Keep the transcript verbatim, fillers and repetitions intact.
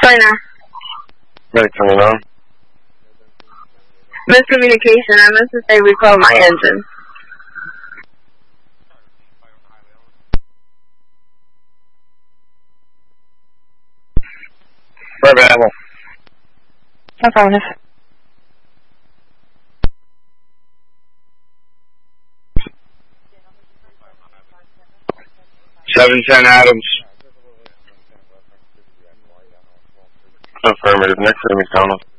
China. Ready, turn it on. Miscommunication. I meant to say recall my engine. Affirmative. Affirmative. seven ten Adams. Affirmative. Next to McDonald's.